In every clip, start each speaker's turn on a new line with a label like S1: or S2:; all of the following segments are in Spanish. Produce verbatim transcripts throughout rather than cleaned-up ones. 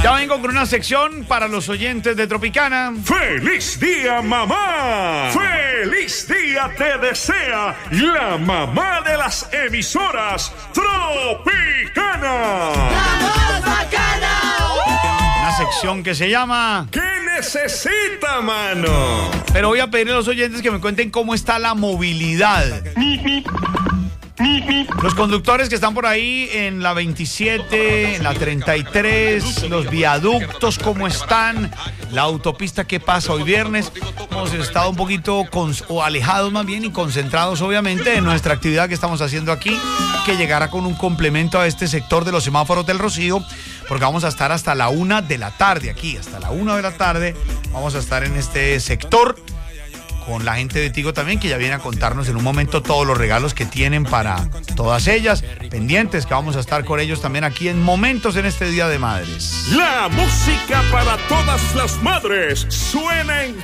S1: Ya vengo con una sección para los oyentes de Tropicana.
S2: ¡Feliz día, mamá! ¡Feliz día te desea la mamá de las emisoras, Tropicana!
S3: ¡Vamos, bacana!
S1: Una sección que se llama
S2: ¿Qué necesita, mano?
S1: Pero voy a pedirle a los oyentes que me cuenten cómo está la movilidad. Los conductores que están por ahí en la veintisiete, en la treinta y tres, los viaductos, ¿cómo están? La autopista, ¿qué pasa hoy viernes? Hemos estado un poquito con, o alejados más bien y concentrados obviamente en nuestra actividad que estamos haciendo aquí, que llegará con un complemento a este sector de los semáforos del Rocío, porque vamos a estar hasta la una de la tarde aquí, hasta la una de la tarde vamos a estar en este sector con la gente de Tigo también, que ya viene a contarnos en un momento todos los regalos que tienen para todas ellas, pendientes que vamos a estar con ellos también aquí en momentos en este Día de Madres.
S2: La música para todas las madres suena en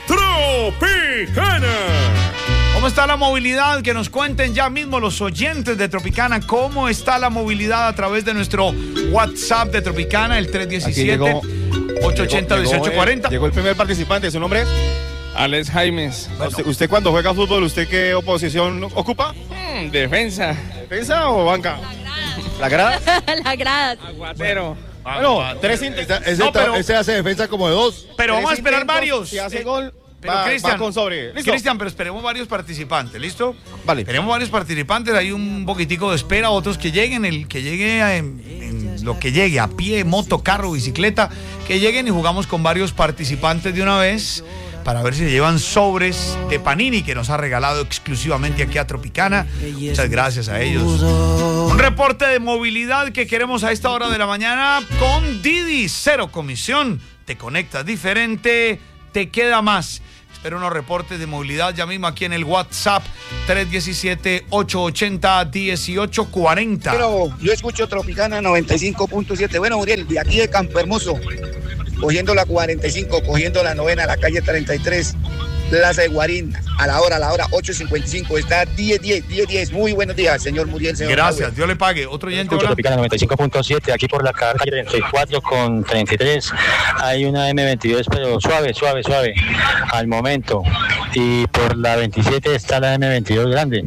S2: Tropicana.
S1: ¿Cómo está la movilidad? Que nos cuenten ya mismo los oyentes de Tropicana cómo está la movilidad a través de nuestro WhatsApp de Tropicana, el tres diecisiete, ocho ochenta, dieciocho cuarenta.
S4: Llegó el primer participante, ¿su nombre es?
S5: Alex Jaimes.
S4: Bueno. ¿Usted, ¿Usted cuando juega fútbol, usted qué oposición ocupa?
S5: Mm, defensa.
S4: ¿Defensa o banca? ¿La grada?
S6: La grada.
S5: Aguatero.
S4: Bueno, tres intentos.
S7: Ese,
S1: No, pero-
S7: ese hace defensa como de dos.
S1: Pero vamos a esperar
S4: intentos,
S1: varios.
S4: Si hace
S1: Eh,
S4: gol,
S1: Pero
S4: va,
S1: Cristian,
S4: va con sobre. ¿Listo?
S1: Cristian, pero esperemos varios participantes, ¿listo?
S4: Vale.
S1: Esperemos varios participantes, hay un poquitico de espera, otros que lleguen, el que llegue a- en, en lo que llegue, a pie, moto, carro, bicicleta, que lleguen y jugamos con varios participantes de una vez para ver si se llevan sobres de Panini que nos ha regalado exclusivamente aquí a Tropicana. Muchas gracias a ellos. Un reporte de movilidad que queremos a esta hora de la mañana con Didi, cero comisión, te conectas diferente, te queda más. Espero unos reportes de movilidad ya mismo aquí en el WhatsApp tres diecisiete, ocho ochenta, dieciocho cuarenta.
S8: Pero yo escucho Tropicana noventa y cinco punto siete. Bueno, Muriel, de aquí de Campo Hermoso, cogiendo la cuarenta y cinco, cogiendo la novena, la calle treinta y tres, Plaza de Guarín, a la hora, a la hora ocho cincuenta y cinco, está diez diez, diez diez. Muy buenos días, señor Muriel. Señor
S1: Gracias,
S8: Howard.
S1: Dios le pague. Otro oyente.
S9: Escucho Tropicana noventa y cinco punto siete, aquí por la calle treinta y cuatro con treinta y tres hay una eme veintidós, pero suave, suave, suave, al momento. Y por la veintisiete está la eme veintidós grande.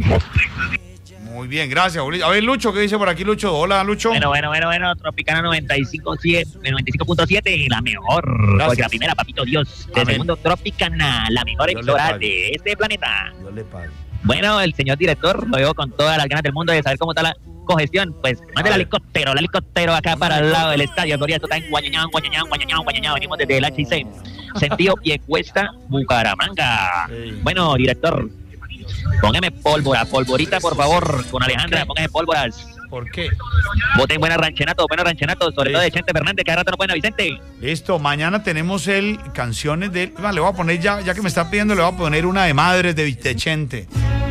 S1: Muy bien, gracias. A ver, Lucho, ¿qué dice por aquí, Lucho? Hola, Lucho.
S10: Bueno, bueno, bueno, bueno, Tropicana noventa y cinco punto siete, la mejor.
S1: Gracias.
S10: Porque la primera, papito Dios. El
S1: Amén.
S10: segundo, Tropicana, la mejor
S1: Dios le
S10: emisora
S1: pague.
S10: de este planeta.
S1: Dios le pague.
S10: Bueno, el señor director, lo veo con todas las ganas del mundo de saber cómo está la congestión. Pues, mande el helicóptero, el helicóptero acá para el lado del estadio. Gloria, esto está en Guañañán, Guañañán, Guañañán, Guañañán. Venimos desde el H I C. Sentido Piecuesta, Bucaramanga.
S1: Sí.
S10: Bueno, director, póngame pólvora, polvorita, por favor, con Alejandra, póngame pólvoras.
S1: ¿Por qué?
S10: Voten buena ranchenato, buena ranchenato, sobre
S1: Sí.
S10: todo de Chente Fernández, que cada rato no pueden a Vicente.
S1: Listo, mañana tenemos el canciones de... Ah, le voy a poner ya, ya que me está pidiendo, le voy a poner una de Madres de Vitechente.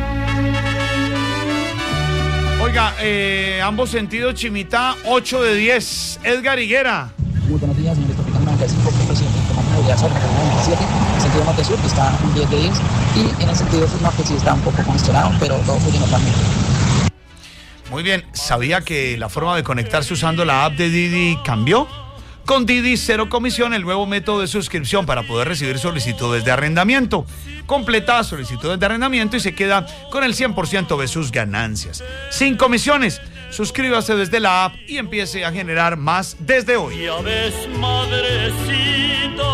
S1: Oiga, eh, ambos sentidos, Chimitá, ocho de diez. Edgar Higuera.
S11: Muy buenos días, señor Tropicana noventa y cinco punto siete, comando de Azor, veintisiete, en sentido norte-sur está un diez de diez, y en el sentido sur-norte sí está un poco congestionado, pero todo fluye normalmente.
S1: Muy bien, ¿sabía que la forma de conectarse usando la app de Didi cambió? Con Didi Cero Comisión, el nuevo método de suscripción para poder recibir solicitudes de arrendamiento. Completa solicitudes de arrendamiento y se queda con el cien por ciento de sus ganancias. Sin comisiones. Suscríbase desde la app y empiece a generar más desde hoy.
S3: Ya ves, madrecita,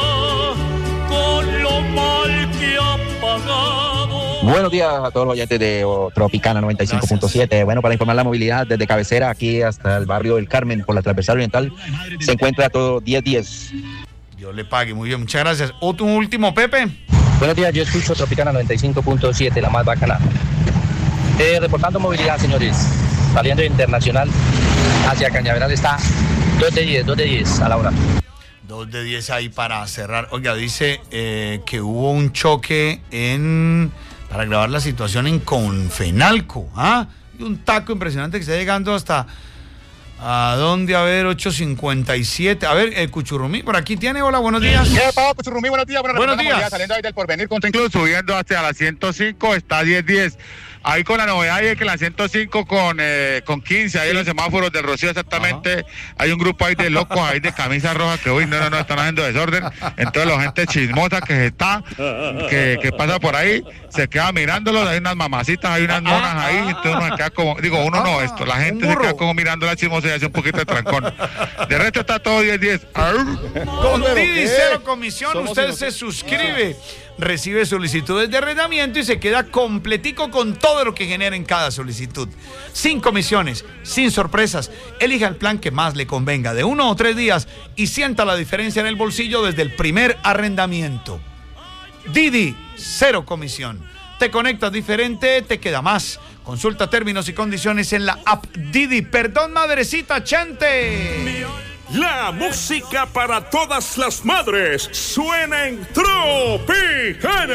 S3: con lo mal que ha pagado.
S12: Buenos días a todos los oyentes de oh, Tropicana noventa y cinco punto siete. Bueno, para informar la movilidad desde Cabecera aquí hasta el barrio del Carmen por la transversal oriental se encuentra todo diez diez.
S1: Dios le pague, muy bien, muchas gracias. Otro último, Pepe.
S9: Buenos días, yo escucho Tropicana noventa y cinco punto siete, la más bacana. Eh, reportando movilidad, señores. Saliendo internacional hacia Cañaveral está dos de diez, dos de diez a la hora.
S1: dos de diez ahí para cerrar. Oiga, dice eh, que hubo un choque en... para grabar la situación en Confenalco, ¿ah? Y un taco impresionante que está llegando hasta... ¿A dónde? A ver, ocho cincuenta y siete. A ver, el Cuchurrumí, por aquí tiene. Hola, buenos días.
S13: ¿Qué pasa, Cuchurrumí? Buenos días. Bueno,
S1: Buenos días.
S13: Saliendo ahí del Porvenir Contra Incluso, subiendo hacia la ciento cinco, está diez diez.
S6: ahí con la novedad es que la ciento cinco con, eh, con quince, ahí en los semáforos del Rocío exactamente, ajá, hay un grupo ahí de locos, ahí de camisa roja que, uy, no, no, no, están haciendo desorden. Entonces la gente chismosa que se está, que, que pasa por ahí, se queda mirándolos, hay unas mamacitas, hay unas monas ahí, entonces uno se queda como, digo, uno no, esto, la gente se queda como mirando la chismosa y hace un poquito de trancón. De resto está todo diez diez.
S1: Con Didi cero comisión, Somos usted se suscribe, recibe solicitudes de arrendamiento y se queda completico con todo lo que genera en cada solicitud. Sin comisiones, sin sorpresas. Elija el plan que más le convenga, de uno o tres días, y sienta la diferencia en el bolsillo desde el primer arrendamiento. Didi, cero comisión. Te conectas diferente, te queda más. Consulta términos y condiciones en la app Didi. Perdón, madrecita Chente.
S2: La música para todas las madres suena en Tropicana.